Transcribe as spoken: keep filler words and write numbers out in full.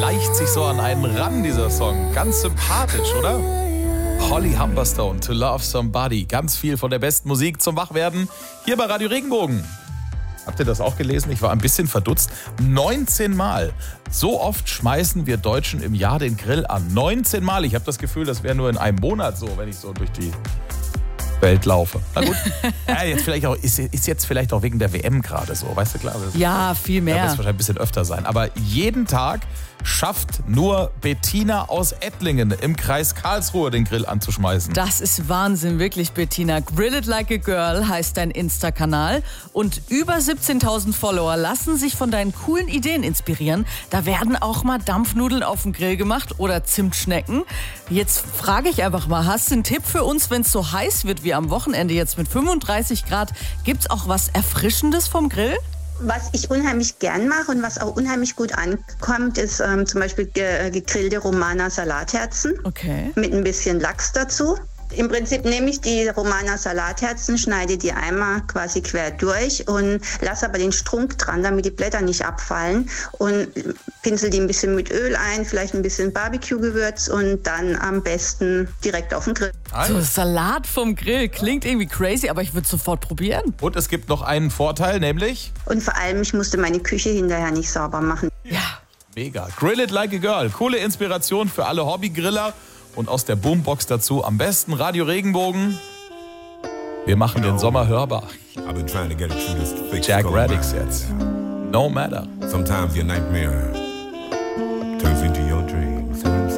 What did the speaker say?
schleicht sich so an einen ran, dieser Song. Ganz sympathisch, oder? Holly Humberstone, To Love Somebody. Ganz viel von der besten Musik zum Wachwerden hier bei Radio Regenbogen. Habt ihr das auch gelesen? Ich war ein bisschen verdutzt. neunzehn Mal. So oft schmeißen wir Deutschen im Jahr den Grill an. neunzehn Mal. Ich habe das Gefühl, das wäre nur in einem Monat so, wenn ich so durch die Welt laufe. Na gut. Ja, jetzt vielleicht auch, ist, ist jetzt vielleicht auch wegen der W M gerade so. Weißt du, klar? Das, ja, viel mehr. Da wird es wahrscheinlich ein bisschen öfter sein. Aber jeden Tag schafft nur Bettina aus Ettlingen im Kreis Karlsruhe den Grill anzuschmeißen. Das ist Wahnsinn, wirklich, Bettina. Grill It Like a Girl heißt dein Insta-Kanal. Und über siebzehntausend Follower lassen sich von deinen coolen Ideen inspirieren. Da werden auch mal Dampfnudeln auf dem Grill gemacht oder Zimtschnecken. Jetzt frage ich einfach mal, hast du einen Tipp für uns, wenn es so heiß wird wie am Wochenende jetzt mit fünfunddreißig Grad? Gibt's auch was Erfrischendes vom Grill? Was ich unheimlich gern mache und was auch unheimlich gut ankommt, ist ähm, zum Beispiel ge- gegrillte Romana Salatherzen. Okay. Mit ein bisschen Lachs dazu. Im Prinzip nehme ich die Romana Salatherzen, schneide die einmal quasi quer durch und lasse aber den Strunk dran, damit die Blätter nicht abfallen, und pinsel die ein bisschen mit Öl ein, vielleicht ein bisschen Barbecue-Gewürz und dann am besten direkt auf den Grill. So Salat vom Grill klingt irgendwie crazy, aber ich würde es sofort probieren. Und es gibt noch einen Vorteil, nämlich... Und vor allem, ich musste meine Küche hinterher nicht sauber machen. Ja. Mega. Grill It Like a Girl. Coole Inspiration für alle Hobbygriller. Und aus der Boombox dazu am besten Radio Regenbogen. Wir machen den Sommer hörbar. Jack Radix jetzt. No Matter. Sometimes your nightmare